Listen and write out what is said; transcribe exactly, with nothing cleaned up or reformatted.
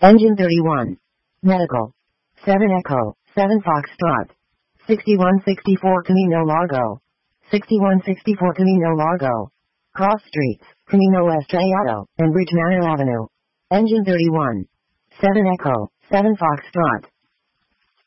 Engine thirty-one. Medical. seven Echo, seven Foxtrot. sixty-one sixty-four Camino Largo. sixty-one sixty-four Camino Largo. Cross Streets, Camino Estrellado, and Bridge Manor Avenue. Engine thirty-one. seven Echo, seven Foxtrot.